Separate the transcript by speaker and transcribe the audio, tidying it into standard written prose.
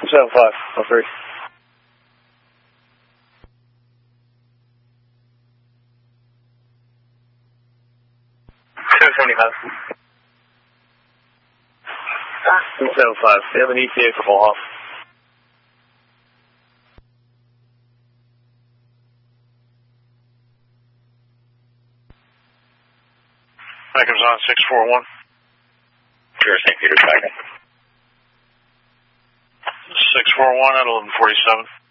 Speaker 1: 7503. 275. 275. We have an ETA for full off.
Speaker 2: Comes on 641.
Speaker 3: Sure, St. Peter's back.
Speaker 2: 641 at 1147.